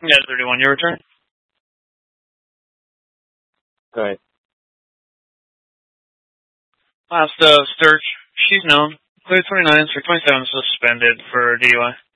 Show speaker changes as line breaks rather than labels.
Yeah, 31. Your return?
Go ahead.
Last, Sturch. She's known. Clear 29s for 27 suspended for DUI.